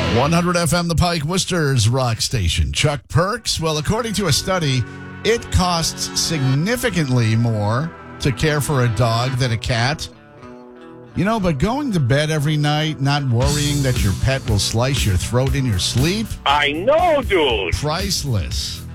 100 FM, the Pike, Worcester's rock station. Chuck Perks. Well, according to a study, it costs significantly more to care for a dog than a cat. You know, but going to bed every night, not worrying that your pet will slice your throat in your sleep? I know, dude. Priceless.